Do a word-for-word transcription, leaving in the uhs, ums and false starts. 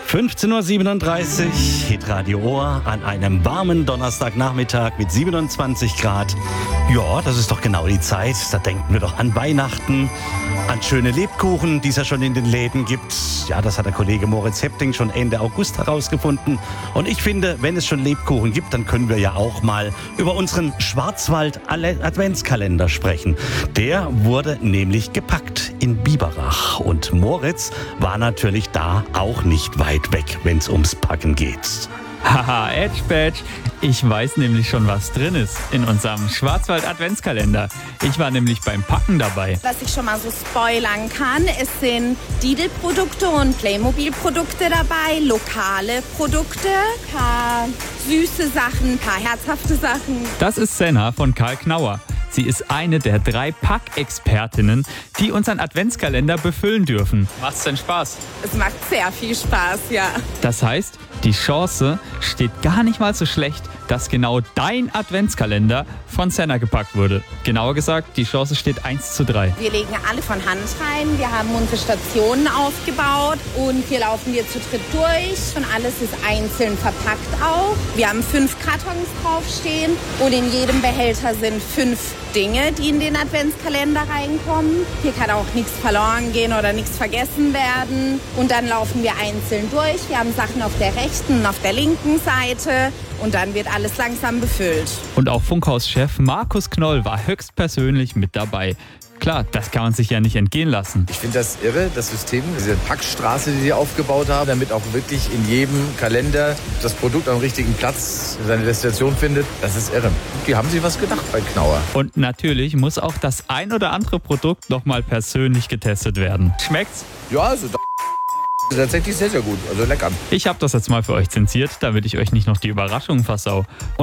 fünfzehn Uhr siebenunddreißig, Hitradio Ohr an einem warmen Donnerstagnachmittag mit siebenundzwanzig Grad. Ja, das ist doch genau die Zeit. Da denken wir doch an Weihnachten, an schöne Lebkuchen, die es ja schon in den Läden gibt. Ja, das hat der Kollege Moritz Hepting schon Ende August herausgefunden. Und ich finde, wenn es schon Lebkuchen gibt, dann können wir ja auch mal über unseren Schwarzwald-Adventskalender sprechen. Der wurde nämlich gepackt in Biberach. Und Moritz war natürlich da auch nicht weit weg, wenn es ums Packen geht. Haha, Edge Badge. Ich weiß nämlich schon, was drin ist in unserem Schwarzwald-Adventskalender. Ich war nämlich beim Packen dabei. Was ich schon mal so spoilern kann, es sind Lidl-Produkte und Playmobil-Produkte dabei, lokale Produkte, paar süße Sachen, paar herzhafte Sachen. Das ist Senna von Karl Knauer. Sie ist eine der drei Packexpertinnen, die unseren Adventskalender befüllen dürfen. Macht's denn Spaß? Es macht sehr viel Spaß, ja. Das heißt, die Chance steht gar nicht mal so schlecht, dass genau dein Adventskalender von Senna gepackt wurde. Genauer gesagt, die Chance steht eins zu drei. Wir legen alle von Hand rein, wir haben unsere Stationen aufgebaut und hier laufen wir zu dritt durch und alles ist einzeln verpackt auch. Wir haben fünf Kartons draufstehen und in jedem Behälter sind fünf Dinge, die in den Adventskalender reinkommen. Hier kann auch nichts verloren gehen oder nichts vergessen werden. Und dann laufen wir einzeln durch. Wir haben Sachen auf der rechten und auf der linken Seite. Und dann wird alles langsam befüllt. Und auch Funkhaus-Chef Markus Knoll war höchstpersönlich mit dabei. Klar, das kann man sich ja nicht entgehen lassen. Ich finde das irre, das System, diese Packstraße, die sie aufgebaut haben, damit auch wirklich in jedem Kalender das Produkt am richtigen Platz seine Destination findet. Das ist irre. Die haben sich was gedacht bei Knauer. Und natürlich muss auch das ein oder andere Produkt nochmal persönlich getestet werden. Schmeckt's? Ja, also das ist tatsächlich sehr, sehr gut. Also lecker. Ich habe das jetzt mal für euch zensiert, damit ich euch nicht noch die Überraschungen versau.